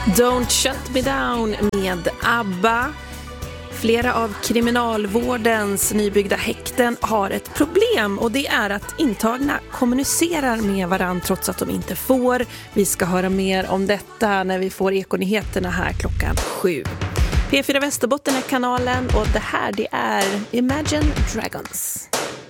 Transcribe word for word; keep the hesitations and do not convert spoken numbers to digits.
Don't shut me down med ABBA. Flera av kriminalvårdens nybyggda häkten har ett problem, och det är att intagna kommunicerar med varandra trots att de inte får. Vi ska höra mer om detta när vi får Ekonyheterna här klockan sju. P fyra Västerbotten är kanalen, och det här det är Imagine Dragons.